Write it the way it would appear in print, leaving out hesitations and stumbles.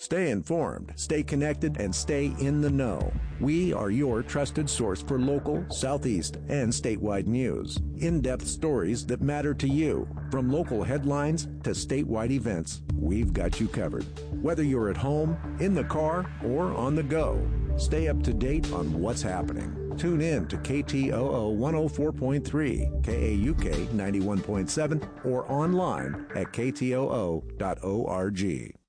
Stay informed, stay connected, and stay in the know. We are your trusted source for local, Southeast, and statewide news. In-depth stories that matter to you. From local headlines to statewide events, we've got you covered. Whether you're at home, in the car, or on the go, stay up to date on what's happening. Tune in to KTOO 104.3, KAUK 91.7, or online at ktoo.org.